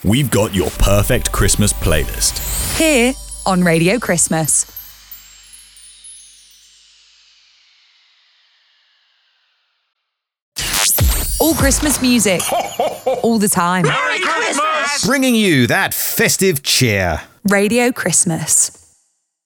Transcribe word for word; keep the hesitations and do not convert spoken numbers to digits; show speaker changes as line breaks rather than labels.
we've got your perfect Christmas playlist.
Here on Radio Christmas. All Christmas music, all the time.
Merry Christmas!
Bringing you that festive cheer.
Radio Christmas.